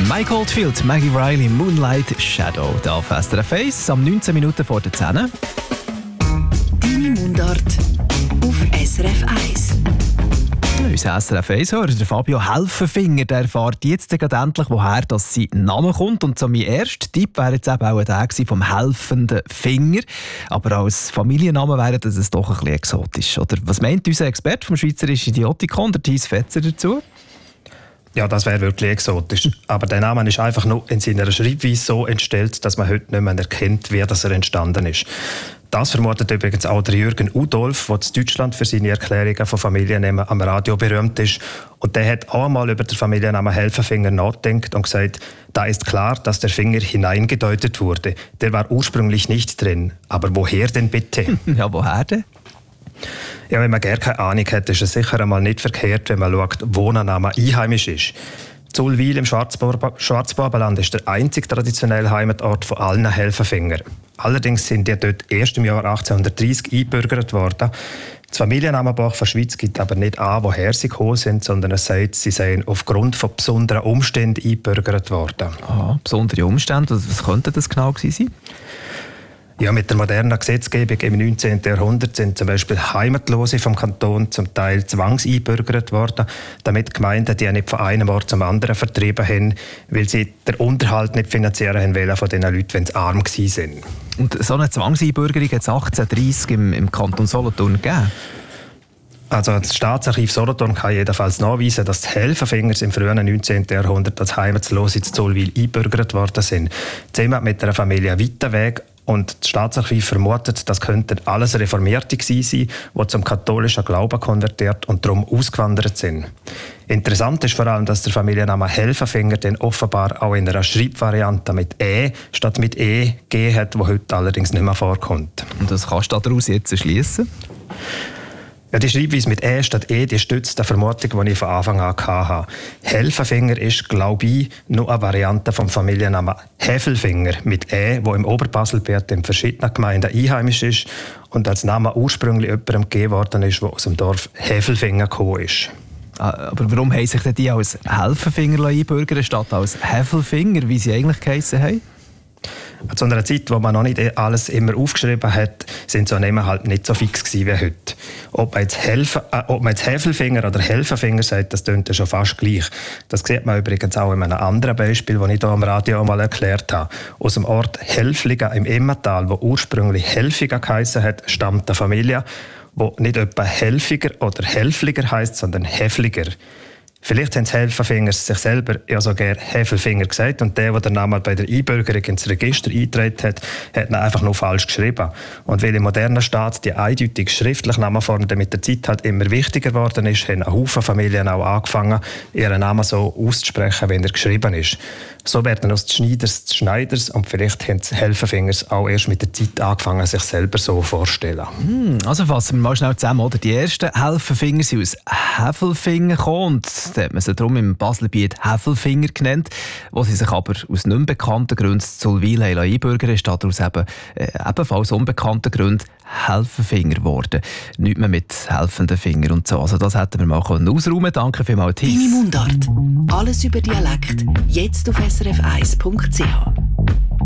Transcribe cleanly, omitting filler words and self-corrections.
Mike Oldfield, Maggie Riley, Moonlight Shadow. Da auf SRF 1, am 19 Minuten vor der 10. Deine Mundart auf SRF 1. Unser SRF 1-Hörer, der Fabio Helfenfinger, der erfährt jetzt endlich, woher das sein Name kommt. Und so mein erster Tipp wäre jetzt eben auch der vom helfenden Finger. Aber als Familienname wäre das doch ein bisschen exotisch. Oder was meint unser Experte vom Schweizerischen Idiotikon, der Thies Fetzer, dazu? Ja, das wäre wirklich exotisch. Aber der Name ist einfach nur in seiner Schreibweise so entstellt, dass man heute nicht mehr erkennt, wie er entstanden ist. Das vermutet übrigens auch der Jürgen Udolf, der in Deutschland für seine Erklärungen von Familiennamen am Radio berühmt ist. Und der hat auch einmal über den Familiennamen Helfenfinger nachgedacht und gesagt, da ist klar, dass der Finger hineingedeutet wurde. Der war ursprünglich nicht drin. Aber woher denn bitte? Ja, woher denn? Ja, wenn man gar keine Ahnung hat, ist es sicher einmal nicht verkehrt, wenn man schaut, wo ein Name einheimisch ist. Zullwil im Schwarzbubenland ist der einzige traditionelle Heimatort von allen Helfenfingern. Allerdings sind die dort erst im Jahr 1830 eingebürgert worden. Das Familiennamenbuch der Schweiz gibt aber nicht an, woher sie gekommen sind, sondern es sagt, sie seien aufgrund von besonderen Umständen eingebürgert worden. Aha, besondere Umstände? Was könnte das genau gewesen sein? Ja, mit der modernen Gesetzgebung im 19. Jahrhundert sind zum Beispiel Heimatlose vom Kanton zum Teil zwangseinbürgert worden, damit Gemeinden die nicht von einem Ort zum anderen vertrieben haben, weil sie den Unterhalt nicht finanzieren haben wollen von diesen Leuten, wenn sie arm waren. Und so eine Zwangseinbürgerung hat es 1830 im Kanton Solothurn gegeben? Also das Staatsarchiv Solothurn kann jedenfalls nachweisen, dass die Helfenfingers im frühen 19. Jahrhundert als Heimatslose in Zullwil eingebürgert worden sind, zusammen mit einer Familie weiter weg. Und das Staatsarchiv vermutet, das könnten alles Reformierte gewesen sein, die zum katholischen Glauben konvertiert und darum ausgewandert sind. Interessant ist vor allem, dass der Familienname Helfenfinger dann offenbar auch in einer Schreibvariante mit «e» statt mit «e» gegeben hat, die heute allerdings nicht mehr vorkommt. Und das kannst du daraus jetzt schliessen? Ja, die Schreibweise mit «e» statt «e» die stützt die Vermutung, die ich von Anfang an hatte. Helfenfinger ist, glaube ich, nur eine Variante vom Familiennamen Häfelfinger mit «e», wo im Oberbaselbiet in verschiedenen Gemeinden einheimisch ist und als Name ursprünglich jemandem gegeben worden ist, der aus dem Dorf Häfelfinger gekommen ist. Aber warum haben sich denn die als Helfenfinger einbürgern statt als Häfelfinger, wie sie eigentlich geheissen haben? Zu einer Zeit, wo man noch nicht alles immer aufgeschrieben hat, sind so Namen halt nicht so fix gewesen wie heute. Ob man jetzt Häfelfinger oder Helfenfinger sagt, das klingt ja schon fast gleich. Das sieht man übrigens auch in einem anderen Beispiel, das ich hier am Radio mal erklärt habe. Aus dem Ort Helfligen im Emmental, wo ursprünglich Helfiger geheissen hat, stammt eine Familie, wo nicht etwa Helfiger oder Helfliger heisst, sondern Häfliger. Vielleicht haben die Helfenfinger sich selber ja sogar Häfelfinger gesagt und der den Namen bei der Einbürgerung ins Register eingetragen hat, hat ihn einfach nur falsch geschrieben. Und weil im modernen Staat die eindeutig schriftliche Namenform mit der Zeit halt immer wichtiger geworden ist, haben ein Haufen Familien auch angefangen, ihren Namen so auszusprechen, wie er geschrieben ist. So werden aus den Schneiders die Schneiders und vielleicht haben die Helfenfingers auch erst mit der Zeit angefangen, sich selber so vorzustellen. Also fassen wir mal schnell zusammen, oder? Die ersten Helfenfinger sind aus Häfelfinger gekommen und da hat man sie darum im Baselbiet Häfelfinger genannt, wo sie sich aber aus nicht bekannten Gründen zu Zullwil einbürgern, ist daraus ebenfalls unbekannten Gründen Helfenfinger geworden. Nicht mehr mit helfenden Fingern und so. Also das hätten wir mal ausräumen können. Danke vielmals, Thies. Deine Mundart. Alles über Dialekt. Jetzt auf srf1.ch.